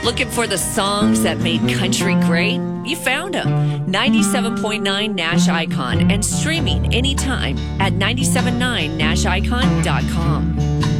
Looking for the songs that made country great? You found them. 97.9 Nash Icon and streaming anytime at 979nashicon.com.